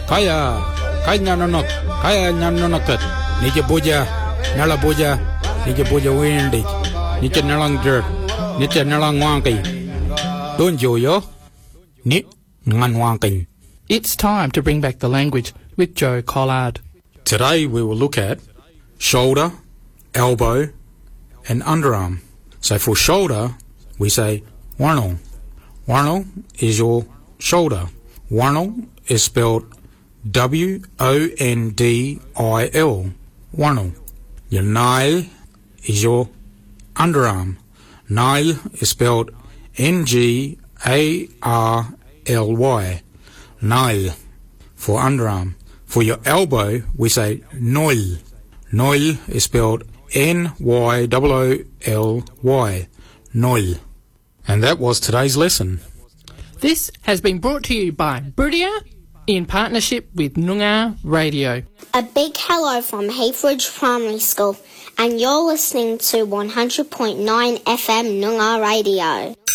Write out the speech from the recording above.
Kaya nyanonok, kaya nyanonokat. Nija boja, nala boja, nija boja windy. Nija nalang jerk, nija nalang wanky. Don't yo, ni ngan wanky. It's time to bring back the language with Joe Collard. Today we will look at shoulder, elbow, and underarm. So for shoulder, we say warnal. Warnal is your shoulder. Warnal is spelled W-O-N-D-I-L. Warnal. Your nail is your underarm. Nail is spelled N-G-A-R-L-Y. Nail for underarm. For your elbow, we say noil. Noil is spelled N-Y-O-O-L-Y. Noil. And that was today's lesson. This has been brought to you by Boodia in partnership with Noongar Radio. A big hello from Heathridge Primary School, and you're listening to 100.9 FM Noongar Radio.